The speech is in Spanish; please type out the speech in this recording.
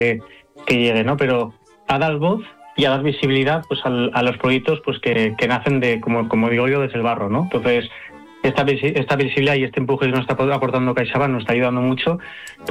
que llegue, ¿no? Pero a dar voz y a dar visibilidad pues a los proyectos pues que nacen de, como digo yo, desde el barro, ¿no? Entonces, esta visibilidad y este empuje que nos está aportando CaixaBank nos está ayudando mucho,